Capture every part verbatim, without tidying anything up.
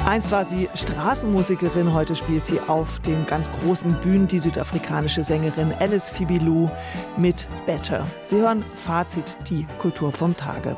Einst war sie Straßenmusikerin, heute spielt sie auf den ganz großen Bühnen die südafrikanische Sängerin Alice Fibilou mit Better. Sie hören Fazit, die Kultur vom Tage.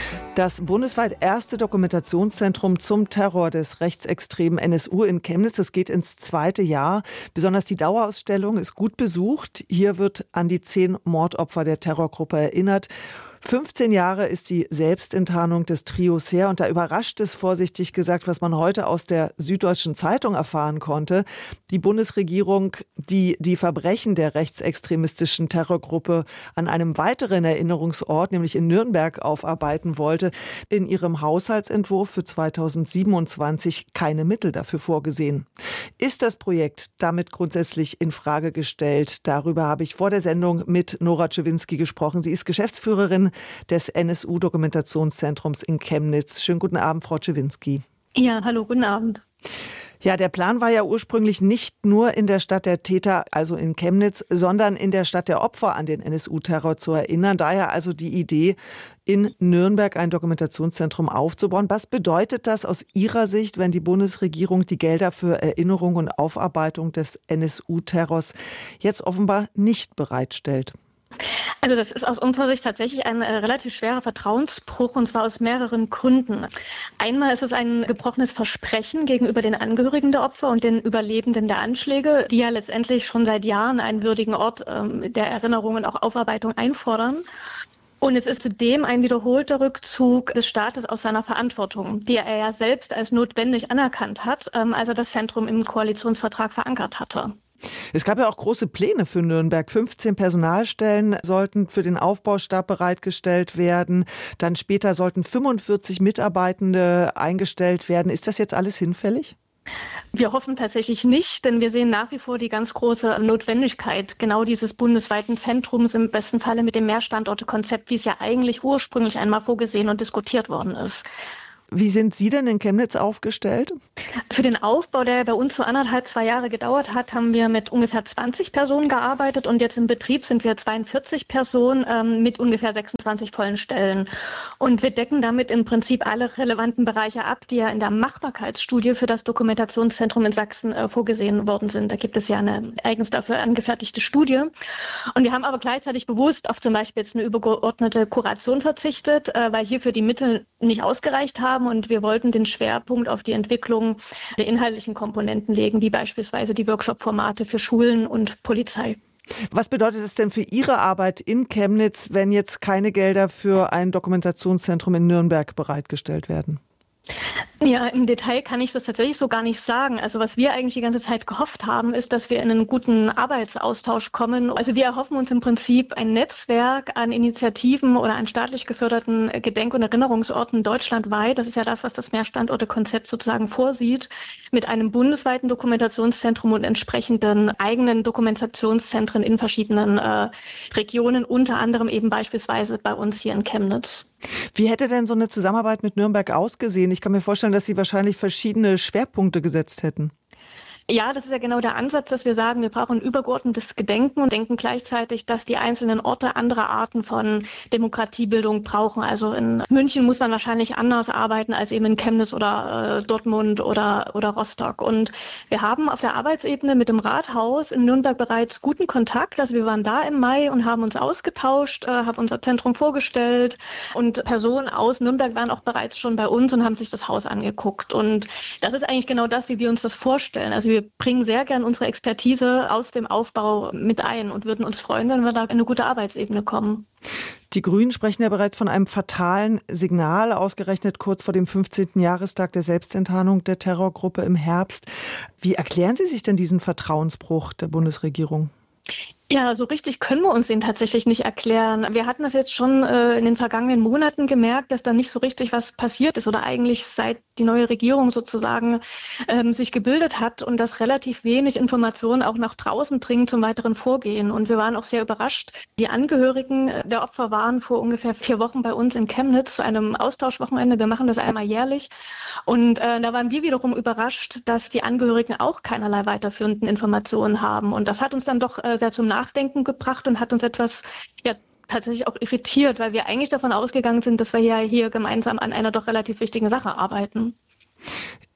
Das bundesweit erste Dokumentationszentrum zum Terror des rechtsextremen N S U in Chemnitz, das geht ins zweite Jahr. Besonders die Dauerausstellung ist gut besucht. Hier wird an die zehn Mordopfer der Terrorgruppe erinnert. fünfzehn Jahre ist die Selbstenttarnung des Trios her und da überrascht es, vorsichtig gesagt, was man heute aus der Süddeutschen Zeitung erfahren konnte. Die Bundesregierung, die die Verbrechen der rechtsextremistischen Terrorgruppe an einem weiteren Erinnerungsort, nämlich in Nürnberg, aufarbeiten wollte, in ihrem Haushaltsentwurf für zweitausendsiebenundzwanzig keine Mittel dafür vorgesehen. Ist das Projekt damit grundsätzlich in Frage gestellt? Darüber habe ich vor der Sendung mit Nora Czerwinski gesprochen. Sie ist Geschäftsführerin des N S U-Dokumentationszentrums in Chemnitz. Schönen guten Abend, Frau Czerwinski. Ja, hallo, guten Abend. Ja, der Plan war ja ursprünglich nicht nur in der Stadt der Täter, also in Chemnitz, sondern in der Stadt der Opfer an den N S U-Terror zu erinnern. Daher also die Idee, in Nürnberg ein Dokumentationszentrum aufzubauen. Was bedeutet das aus Ihrer Sicht, wenn die Bundesregierung die Gelder für Erinnerung und Aufarbeitung des N S U-Terrors jetzt offenbar nicht bereitstellt? Also das ist aus unserer Sicht tatsächlich ein äh, relativ schwerer Vertrauensbruch, und zwar aus mehreren Gründen. Einmal ist es ein gebrochenes Versprechen gegenüber den Angehörigen der Opfer und den Überlebenden der Anschläge, die ja letztendlich schon seit Jahren einen würdigen Ort ähm, der Erinnerung und auch Aufarbeitung einfordern. Und es ist zudem ein wiederholter Rückzug des Staates aus seiner Verantwortung, die er ja selbst als notwendig anerkannt hat, ähm, als er das Zentrum im Koalitionsvertrag verankert hatte. Es gab ja auch große Pläne für Nürnberg. fünfzehn Personalstellen sollten für den Aufbaustab bereitgestellt werden. Dann später sollten fünfundvierzig Mitarbeitende eingestellt werden. Ist das jetzt alles hinfällig? Wir hoffen tatsächlich nicht, denn wir sehen nach wie vor die ganz große Notwendigkeit genau dieses bundesweiten Zentrums, im besten Falle mit dem Mehrstandorte-Konzept, wie es ja eigentlich ursprünglich einmal vorgesehen und diskutiert worden ist. Wie sind Sie denn in Chemnitz aufgestellt? Für den Aufbau, der bei uns so anderthalb, zwei Jahre gedauert hat, haben wir mit ungefähr zwanzig Personen gearbeitet und jetzt im Betrieb sind wir zweiundvierzig Personen ähm, mit ungefähr sechsundzwanzig vollen Stellen. Und wir decken damit im Prinzip alle relevanten Bereiche ab, die ja in der Machbarkeitsstudie für das Dokumentationszentrum in Sachsen äh, vorgesehen worden sind. Da gibt es ja eine eigens dafür angefertigte Studie. Und wir haben aber gleichzeitig bewusst auf zum Beispiel jetzt eine übergeordnete Kuration verzichtet, äh, weil hierfür die Mittel nicht ausgereicht haben. Und wir wollten den Schwerpunkt auf die Entwicklung der inhaltlichen Komponenten legen, wie beispielsweise die Workshop-Formate für Schulen und Polizei. Was bedeutet es denn für Ihre Arbeit in Chemnitz, wenn jetzt keine Gelder für ein Dokumentationszentrum in Nürnberg bereitgestellt werden? Ja, im Detail kann ich das tatsächlich so gar nicht sagen. Also was wir eigentlich die ganze Zeit gehofft haben, ist, dass wir in einen guten Arbeitsaustausch kommen. Also wir erhoffen uns im Prinzip ein Netzwerk an Initiativen oder an staatlich geförderten Gedenk- und Erinnerungsorten deutschlandweit. Das ist ja das, was das Mehrstandorte-Konzept sozusagen vorsieht, mit einem bundesweiten Dokumentationszentrum und entsprechenden eigenen Dokumentationszentren in verschiedenen äh, Regionen, unter anderem eben beispielsweise bei uns hier in Chemnitz. Wie hätte denn so eine Zusammenarbeit mit Nürnberg ausgesehen? Ich kann mir vorstellen, dass Sie wahrscheinlich verschiedene Schwerpunkte gesetzt hätten. Ja, das ist ja genau der Ansatz, dass wir sagen, wir brauchen ein übergeordnetes Gedenken und denken gleichzeitig, dass die einzelnen Orte andere Arten von Demokratiebildung brauchen. Also in München muss man wahrscheinlich anders arbeiten als eben in Chemnitz oder äh, Dortmund oder, oder Rostock. Und wir haben auf der Arbeitsebene mit dem Rathaus in Nürnberg bereits guten Kontakt. Also wir waren da im Mai und haben uns ausgetauscht, äh, haben unser Zentrum vorgestellt und Personen aus Nürnberg waren auch bereits schon bei uns und haben sich das Haus angeguckt. Und das ist eigentlich genau das, wie wir uns das vorstellen. Also wir Wir bringen sehr gern unsere Expertise aus dem Aufbau mit ein und würden uns freuen, wenn wir da in eine gute Arbeitsebene kommen. Die Grünen sprechen ja bereits von einem fatalen Signal, ausgerechnet kurz vor dem fünfzehnten Jahrestag der Selbstenttarnung der Terrorgruppe im Herbst. Wie erklären Sie sich denn diesen Vertrauensbruch der Bundesregierung? Ja, so richtig können wir uns den tatsächlich nicht erklären. Wir hatten das jetzt schon äh, in den vergangenen Monaten gemerkt, dass da nicht so richtig was passiert ist oder eigentlich seit die neue Regierung sozusagen ähm, sich gebildet hat und dass relativ wenig Informationen auch nach draußen dringen zum weiteren Vorgehen. Und wir waren auch sehr überrascht. Die Angehörigen der Opfer waren vor ungefähr vier Wochen bei uns in Chemnitz zu einem Austauschwochenende. Wir machen das einmal jährlich. Und äh, da waren wir wiederum überrascht, dass die Angehörigen auch keinerlei weiterführenden Informationen haben. Und das hat uns dann doch äh, sehr zum Nachdenken gebracht und hat uns etwas ja, tatsächlich auch irritiert, weil wir eigentlich davon ausgegangen sind, dass wir ja hier gemeinsam an einer doch relativ wichtigen Sache arbeiten.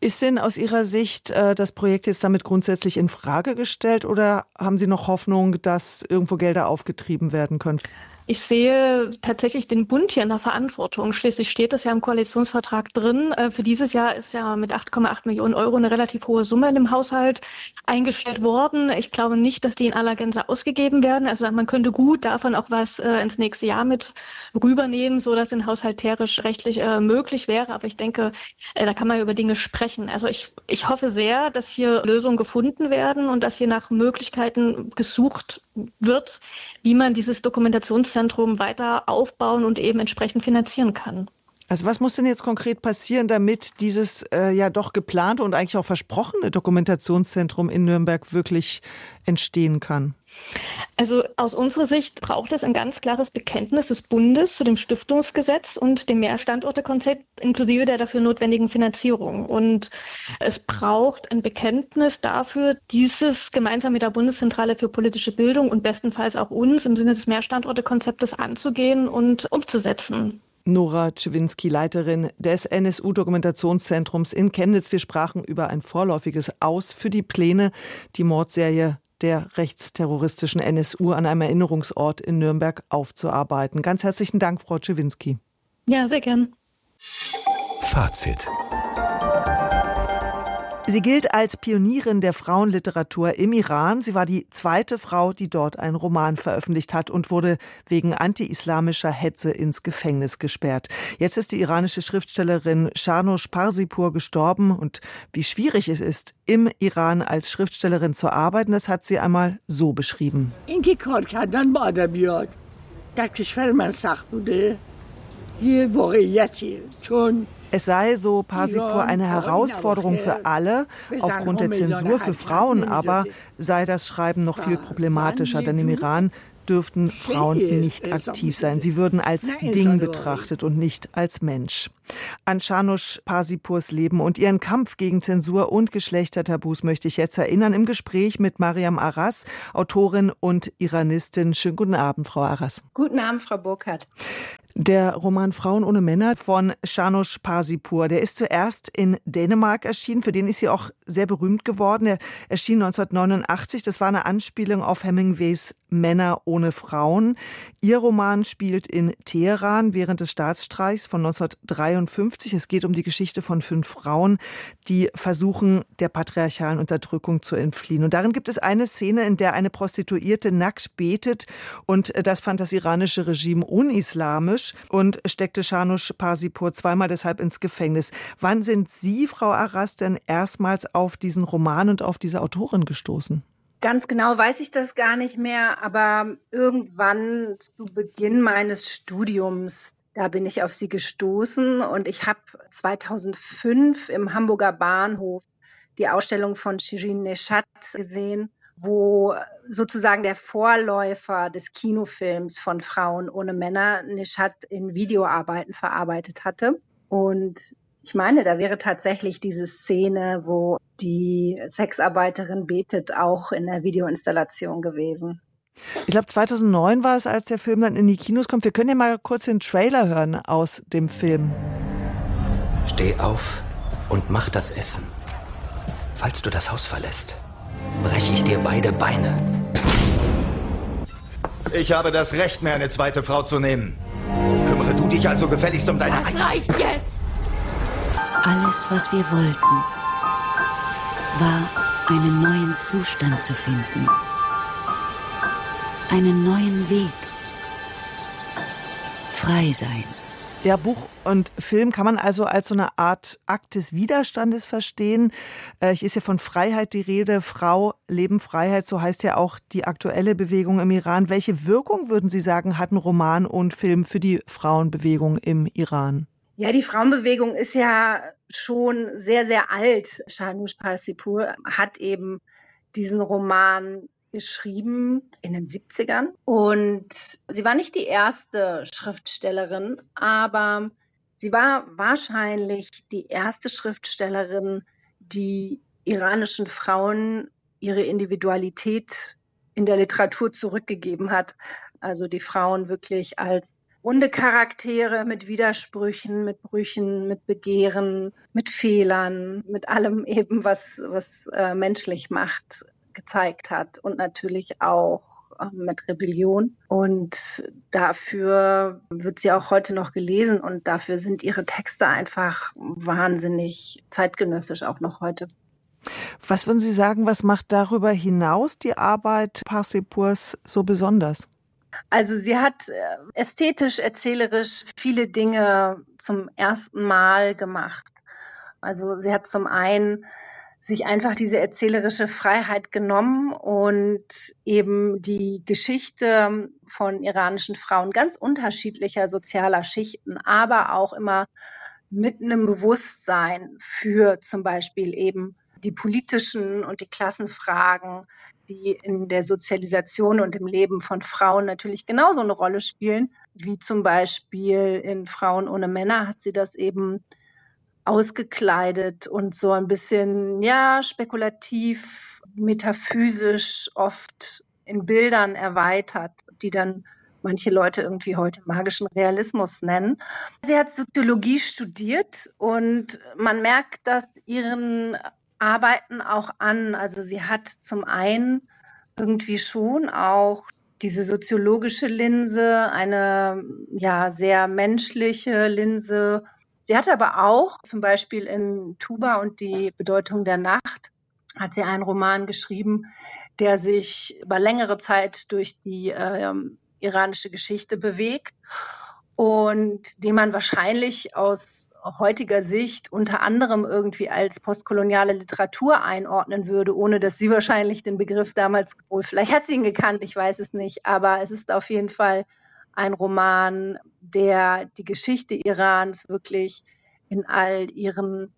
Ist denn aus Ihrer Sicht äh, das Projekt jetzt damit grundsätzlich in Frage gestellt oder haben Sie noch Hoffnung, dass irgendwo Gelder aufgetrieben werden können? Ich sehe tatsächlich den Bund hier in der Verantwortung. Schließlich steht das ja im Koalitionsvertrag drin. Für dieses Jahr ist ja mit acht Komma acht Millionen Euro eine relativ hohe Summe in dem Haushalt eingestellt worden. Ich glaube nicht, dass die in aller Gänze ausgegeben werden. Also man könnte gut davon auch was äh, ins nächste Jahr mit rübernehmen, sodass ein haushalterisch rechtlich äh, möglich wäre. Aber ich denke, äh, da kann man über Dinge sprechen. Also ich, ich hoffe sehr, dass hier Lösungen gefunden werden und dass hier nach Möglichkeiten gesucht wird, wie man dieses Dokumentationszentrum weiter aufbauen und eben entsprechend finanzieren kann. Also was muss denn jetzt konkret passieren, damit dieses äh, ja doch geplante und eigentlich auch versprochene Dokumentationszentrum in Nürnberg wirklich entstehen kann? Also aus unserer Sicht braucht es ein ganz klares Bekenntnis des Bundes zu dem Stiftungsgesetz und dem Mehrstandorte-Konzept inklusive der dafür notwendigen Finanzierung. Und es braucht ein Bekenntnis dafür, dieses gemeinsam mit der Bundeszentrale für politische Bildung und bestenfalls auch uns im Sinne des Mehrstandorte-Konzeptes anzugehen und umzusetzen. Nora Czywinski, Leiterin des N S U-Dokumentationszentrums in Chemnitz. Wir sprachen über ein vorläufiges Aus für die Pläne, die Mordserie der rechtsterroristischen N S U an einem Erinnerungsort in Nürnberg aufzuarbeiten. Ganz herzlichen Dank, Frau Czywinski. Ja, sehr gern. Fazit. Sie gilt als Pionierin der Frauenliteratur im Iran. Sie war die zweite Frau, die dort einen Roman veröffentlicht hat und wurde wegen anti-islamischer Hetze ins Gefängnis gesperrt. Jetzt ist die iranische Schriftstellerin Shahrnoosh Parsipur gestorben. Und wie schwierig es ist, im Iran als Schriftstellerin zu arbeiten, das hat sie einmal so beschrieben. Es sei, so Parsipur, eine Herausforderung für alle. Aufgrund der Zensur für Frauen aber sei das Schreiben noch viel problematischer, denn im Iran dürften Frauen nicht aktiv sein. Sie würden als Ding betrachtet und nicht als Mensch. An Shahrnoosh Parsipurs Leben und ihren Kampf gegen Zensur und Geschlechtertabus möchte ich jetzt erinnern im Gespräch mit Mariam Aras, Autorin und Iranistin. Schönen guten Abend, Frau Aras. Guten Abend, Frau Burkhardt. Der Roman Frauen ohne Männer von Shahrnoosh Parsipur, der ist zuerst in Dänemark erschienen. Für den ist sie auch sehr berühmt geworden. Er erschien neunzehnhundertneunundachtzig. Das war eine Anspielung auf Hemingways Männer ohne Frauen. Ihr Roman spielt in Teheran während des Staatsstreichs von neunzehnhundertdreiundfünfzig. Es geht um die Geschichte von fünf Frauen, die versuchen, der patriarchalen Unterdrückung zu entfliehen. Und darin gibt es eine Szene, in der eine Prostituierte nackt betet. Und das fand das iranische Regime unislamisch und steckte Shahrnoosh Parsipur zweimal deshalb ins Gefängnis. Wann sind Sie, Frau Aras, denn erstmals auf diesen Roman und auf diese Autorin gestoßen? Ganz genau weiß ich das gar nicht mehr, aber irgendwann zu Beginn meines Studiums, da bin ich auf sie gestoßen und ich habe zweitausendfünf im Hamburger Bahnhof die Ausstellung von Shirin Neshat gesehen, wo sozusagen der Vorläufer des Kinofilms von Frauen ohne Männer Neshat in Videoarbeiten verarbeitet hatte. Und ich meine, da wäre tatsächlich diese Szene, wo die Sexarbeiterin betet, auch in der Videoinstallation gewesen. Ich glaube, zweitausendneun war es, als der Film dann in die Kinos kommt. Wir können ja mal kurz den Trailer hören aus dem Film. Steh auf und mach das Essen. Falls du das Haus verlässt, breche ich dir beide Beine. Ich habe das Recht, mir eine zweite Frau zu nehmen. Kümmere du dich also gefälligst um deine... Das reicht jetzt! Alles, was wir wollten, war, einen neuen Zustand zu finden. Einen neuen Weg. Frei sein. Ja, Buch und Film kann man also als so eine Art Akt des Widerstandes verstehen. Äh, hier ist ja von Freiheit die Rede. Frau, Leben, Freiheit, so heißt ja auch die aktuelle Bewegung im Iran. Welche Wirkung, würden Sie sagen, hatten Roman und Film für die Frauenbewegung im Iran? Ja, die Frauenbewegung ist ja schon sehr, sehr alt. Shahrnoosh Parsipur hat eben diesen Roman geschrieben in den siebzigern. Und sie war nicht die erste Schriftstellerin, aber sie war wahrscheinlich die erste Schriftstellerin, die iranischen Frauen ihre Individualität in der Literatur zurückgegeben hat. Also die Frauen wirklich als runde Charaktere mit Widersprüchen, mit Brüchen, mit Begehren, mit Fehlern, mit allem eben, was, was äh, menschlich macht, gezeigt hat. Und natürlich auch äh, mit Rebellion. Und dafür wird sie auch heute noch gelesen. Und dafür sind ihre Texte einfach wahnsinnig zeitgenössisch, auch noch heute. Was würden Sie sagen, was macht darüber hinaus die Arbeit Parsipours so besonders? Also sie hat ästhetisch, erzählerisch viele Dinge zum ersten Mal gemacht. Also sie hat zum einen sich einfach diese erzählerische Freiheit genommen und eben die Geschichte von iranischen Frauen ganz unterschiedlicher sozialer Schichten, aber auch immer mit einem Bewusstsein für zum Beispiel eben die politischen und die Klassenfragen, die in der Sozialisation und im Leben von Frauen natürlich genauso eine Rolle spielen, wie zum Beispiel in Frauen ohne Männer hat sie das eben ausgekleidet und so ein bisschen, ja, spekulativ, metaphysisch oft in Bildern erweitert, die dann manche Leute irgendwie heute magischen Realismus nennen. Sie hat Soziologie studiert und man merkt das ihren Arbeiten auch an. Also sie hat zum einen irgendwie schon auch diese soziologische Linse, eine ja sehr menschliche Linse. Sie hat aber auch zum Beispiel in Tuba und die Bedeutung der Nacht hat sie einen Roman geschrieben, der sich über längere Zeit durch die äh, iranische Geschichte bewegt und den man wahrscheinlich aus heutiger Sicht unter anderem irgendwie als postkoloniale Literatur einordnen würde, ohne dass sie wahrscheinlich den Begriff damals, wohl vielleicht hat sie ihn gekannt, ich weiß es nicht, aber es ist auf jeden Fall ein Roman, der die Geschichte Irans wirklich in all ihren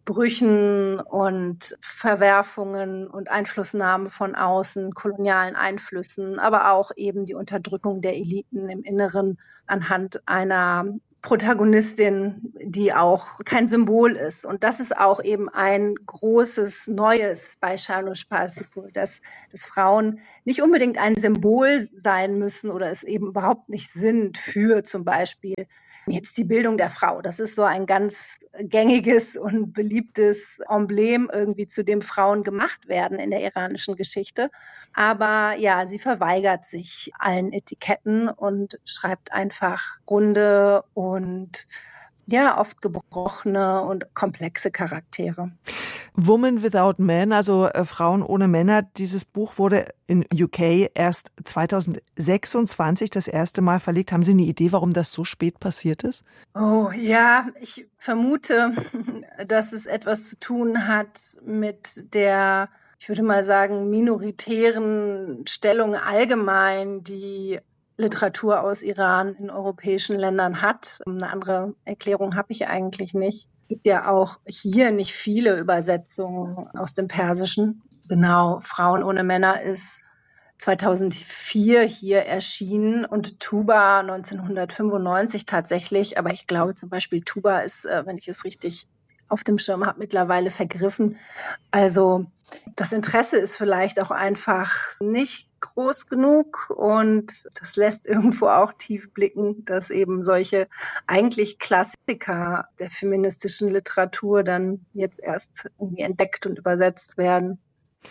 Brüchen und Verwerfungen und Einflussnahme von außen, kolonialen Einflüssen, aber auch eben die Unterdrückung der Eliten im Inneren anhand einer Protagonistin, die auch kein Symbol ist. Und das ist auch eben ein großes Neues bei Shahrnush Parsipour, dass, dass Frauen nicht unbedingt ein Symbol sein müssen oder es eben überhaupt nicht sind für zum Beispiel jetzt die Bildung der Frau. Das ist so ein ganz gängiges und beliebtes Emblem irgendwie, zu dem Frauen gemacht werden in der iranischen Geschichte. Aber ja, sie verweigert sich allen Etiketten und schreibt einfach runde und ja, oft gebrochene und komplexe Charaktere. Women Without Men, also äh, Frauen ohne Männer. Dieses Buch wurde in U K erst zweitausendsechsundzwanzig das erste Mal verlegt. Haben Sie eine Idee, warum das so spät passiert ist? Oh ja, ich vermute, dass es etwas zu tun hat mit der, ich würde mal sagen, minoritären Stellung allgemein, die Literatur aus Iran in europäischen Ländern hat. Eine andere Erklärung habe ich eigentlich nicht. Es gibt ja auch hier nicht viele Übersetzungen aus dem Persischen. Genau, Frauen ohne Männer ist zweitausendvier hier erschienen und Tuba neunzehnhundertfünfundneunzig tatsächlich. Aber ich glaube zum Beispiel Tuba ist, wenn ich es richtig auf dem Schirm habe, mittlerweile vergriffen. Also das Interesse ist vielleicht auch einfach nicht groß genug und das lässt irgendwo auch tief blicken, dass eben solche eigentlich Klassiker der feministischen Literatur dann jetzt erst irgendwie entdeckt und übersetzt werden.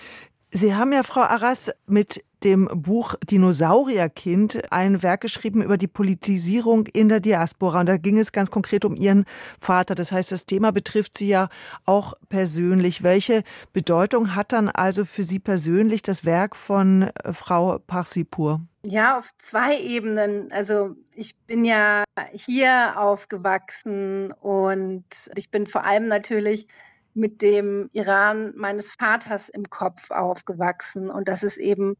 Sie haben ja, Frau Arras, mit dem Buch Dinosaurierkind ein Werk geschrieben über die Politisierung in der Diaspora. Und da ging es ganz konkret um Ihren Vater. Das heißt, das Thema betrifft Sie ja auch persönlich. Welche Bedeutung hat dann also für Sie persönlich das Werk von Frau Parsipour? Ja, auf zwei Ebenen. Also ich bin ja hier aufgewachsen und ich bin vor allem natürlich mit dem Iran meines Vaters im Kopf aufgewachsen. Und das ist eben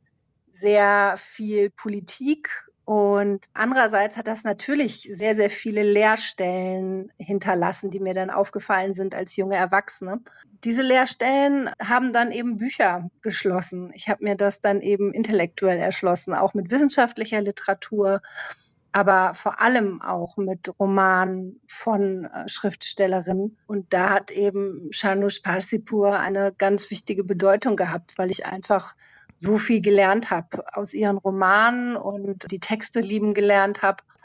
sehr viel Politik. Und andererseits hat das natürlich sehr, sehr viele Leerstellen hinterlassen, die mir dann aufgefallen sind als junge Erwachsene. Diese Leerstellen haben dann eben Bücher geschlossen. Ich habe mir das dann eben intellektuell erschlossen, auch mit wissenschaftlicher Literatur, aber vor allem auch mit Romanen von äh, Schriftstellerinnen. Und da hat eben Shahrnush Parsipour eine ganz wichtige Bedeutung gehabt, weil ich einfach so viel gelernt habe aus ihren Romanen und die Texte lieben gelernt habe.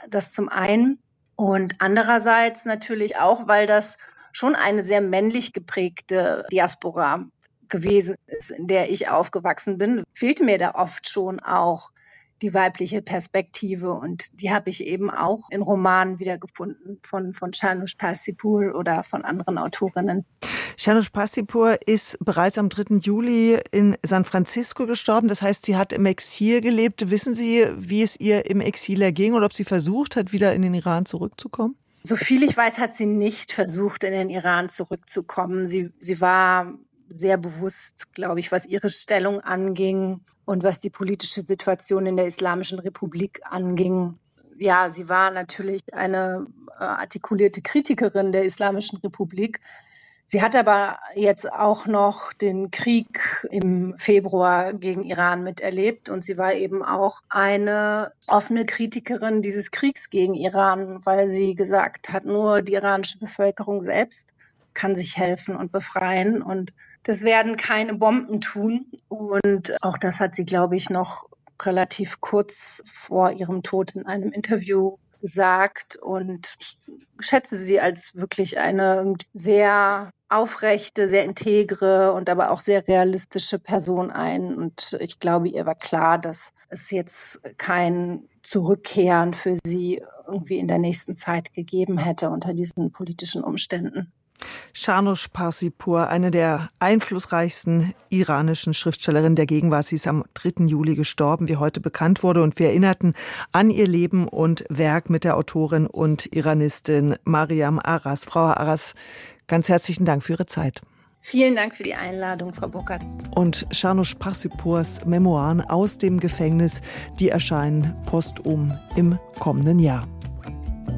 Das zum einen. Und andererseits natürlich auch, weil das schon eine sehr männlich geprägte Diaspora gewesen ist, in der ich aufgewachsen bin, fehlte mir da oft schon auch die weibliche Perspektive. Und die habe ich eben auch in Romanen wiedergefunden von, von Shahnoush Parsipur oder von anderen Autorinnen. Shahnoush Parsipur ist bereits am dritten Juli in San Francisco gestorben. Das heißt, sie hat im Exil gelebt. Wissen Sie, wie es ihr im Exil erging oder ob sie versucht hat, wieder in den Iran zurückzukommen? So viel ich weiß, hat sie nicht versucht, in den Iran zurückzukommen. Sie, sie war sehr bewusst, glaube ich, was ihre Stellung anging und was die politische Situation in der Islamischen Republik anging. Ja, sie war natürlich eine äh, artikulierte Kritikerin der Islamischen Republik. Sie hat aber jetzt auch noch den Krieg im Februar gegen Iran miterlebt und sie war eben auch eine offene Kritikerin dieses Kriegs gegen Iran, weil sie gesagt hat, nur die iranische Bevölkerung selbst kann sich helfen und befreien und das werden keine Bomben tun. Und auch das hat sie, glaube ich, noch relativ kurz vor ihrem Tod in einem Interview gesagt. Und ich schätze sie als wirklich eine sehr aufrechte, sehr integre und aber auch sehr realistische Person ein. Und ich glaube, ihr war klar, dass es jetzt kein Zurückkehren für sie irgendwie in der nächsten Zeit gegeben hätte unter diesen politischen Umständen. Shahnoush Parsipur, eine der einflussreichsten iranischen Schriftstellerinnen der Gegenwart. Sie ist am dritten Juli gestorben, wie heute bekannt wurde. Und wir erinnerten an ihr Leben und Werk mit der Autorin und Iranistin Mariam Aras. Frau Aras, ganz herzlichen Dank für Ihre Zeit. Vielen Dank für die Einladung, Frau Burkhardt. Und Shahnoush Parsipurs Memoiren aus dem Gefängnis, die erscheinen postum im kommenden Jahr.